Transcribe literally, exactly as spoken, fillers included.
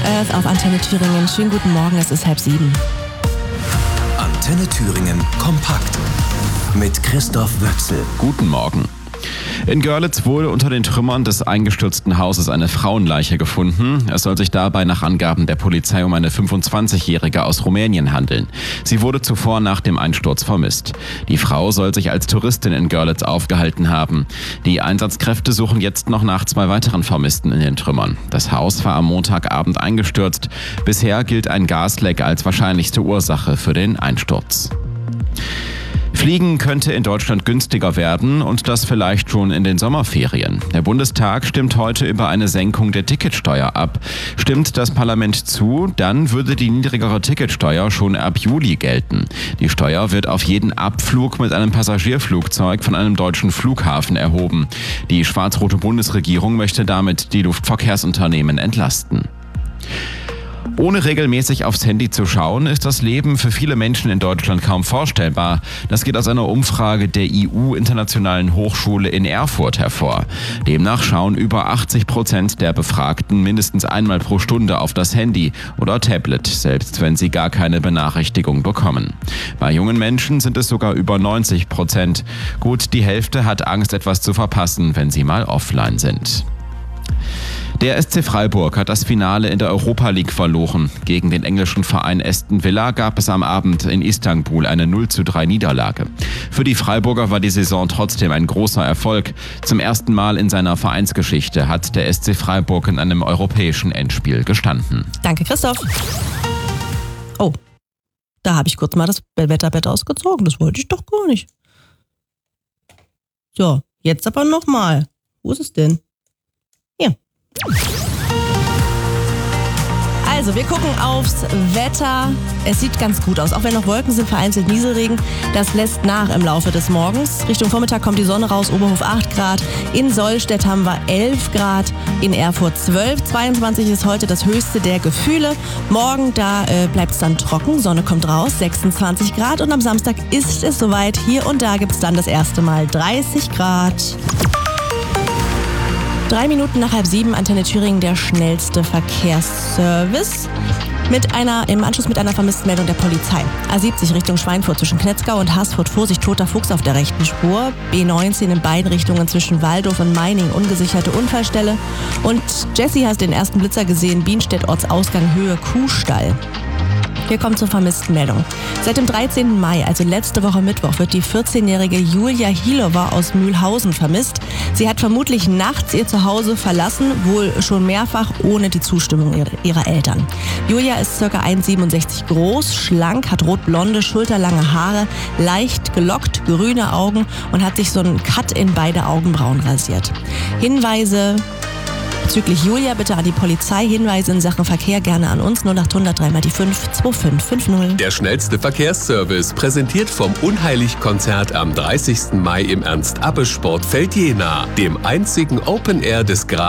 Earth auf Antenne Thüringen. Schönen guten Morgen, es ist halb sieben. Antenne Thüringen kompakt mit Christoph Wöchsel. Guten Morgen. In Görlitz wurde unter den Trümmern des eingestürzten Hauses eine Frauenleiche gefunden. Es soll sich dabei nach Angaben der Polizei um eine fünfundzwanzigjährige aus Rumänien handeln. Sie wurde zuvor nach dem Einsturz vermisst. Die Frau soll sich als Touristin in Görlitz aufgehalten haben. Die Einsatzkräfte suchen jetzt noch nach zwei weiteren Vermissten in den Trümmern. Das Haus war am Montagabend eingestürzt. Bisher gilt ein Gasleck als wahrscheinlichste Ursache für den Einsturz. Fliegen könnte in Deutschland günstiger werden und das vielleicht schon in den Sommerferien. Der Bundestag stimmt heute über eine Senkung der Ticketsteuer ab. Stimmt das Parlament zu, dann würde die niedrigere Ticketsteuer schon ab Juli gelten. Die Steuer wird auf jeden Abflug mit einem Passagierflugzeug von einem deutschen Flughafen erhoben. Die schwarz-rote Bundesregierung möchte damit die Luftverkehrsunternehmen entlasten. Ohne regelmäßig aufs Handy zu schauen, ist das Leben für viele Menschen in Deutschland kaum vorstellbar. Das geht aus einer Umfrage der I U-Internationalen Hochschule in Erfurt hervor. Demnach schauen über achtzig Prozent der Befragten mindestens einmal pro Stunde auf das Handy oder Tablet, selbst wenn sie gar keine Benachrichtigung bekommen. Bei jungen Menschen sind es sogar über neunzig Prozent. Gut die Hälfte hat Angst, etwas zu verpassen, wenn sie mal offline sind. Der S C Freiburg hat das Finale in der Europa League verloren. Gegen den englischen Verein Aston Villa gab es am Abend in Istanbul eine null zu drei Niederlage. Für die Freiburger war die Saison trotzdem ein großer Erfolg. Zum ersten Mal in seiner Vereinsgeschichte hat der S C Freiburg in einem europäischen Endspiel gestanden. Danke, Christoph. Oh, da habe ich kurz mal das Wetterbett ausgezogen. Das wollte ich doch gar nicht. So, jetzt aber nochmal. Wo ist es denn? Hier. Also, wir gucken aufs Wetter. Es sieht ganz gut aus, auch wenn noch Wolken sind, vereinzelt Nieselregen. Das lässt nach im Laufe des Morgens. Richtung Vormittag kommt die Sonne raus, Oberhof acht Grad. In Sollstedt haben wir elf Grad, in Erfurt zwölf. zweiundzwanzig ist heute das höchste der Gefühle. Morgen, da äh, bleibt es dann trocken, Sonne kommt raus, sechsundzwanzig Grad. Und am Samstag ist es soweit. Hier und da gibt es dann das erste Mal dreißig Grad. Drei Minuten nach halb sieben, Antenne Thüringen, der schnellste Verkehrsservice. Mit einer, im Anschluss mit einer Vermisstenmeldung der Polizei. A siebzig Richtung Schweinfurt zwischen Knetzgau und Haßfurt. Vorsicht, toter Fuchs auf der rechten Spur. B neunzehn in beiden Richtungen zwischen Waldorf und Meining, ungesicherte Unfallstelle. Und Jessie hat den ersten Blitzer gesehen, Bienstedt, Ortsausgang, Höhe Kuhstall. Wir kommen zur Vermisstenmeldung. Seit dem dreizehnten Mai, also letzte Woche Mittwoch, wird die vierzehnjährige Julia Hilowa aus Mühlhausen vermisst. Sie hat vermutlich nachts ihr Zuhause verlassen, wohl schon mehrfach ohne die Zustimmung ihrer Eltern. Julia ist ca. eins Komma siebenundsechzig groß, schlank, hat rotblonde, schulterlange Haare, leicht gelockt, grüne Augen und hat sich so einen Cut in beide Augenbrauen rasiert. Hinweise bezüglich Julia bitte an die Polizei. Hinweise in Sachen Verkehr gerne an uns. null acht hundert drei mal die fünf zwei fünf fünf null. Der schnellste Verkehrsservice, präsentiert vom Unheilig-Konzert am dreißigsten Mai im Ernst-Abbe-Sportfeld Jena, dem einzigen Open Air des Gra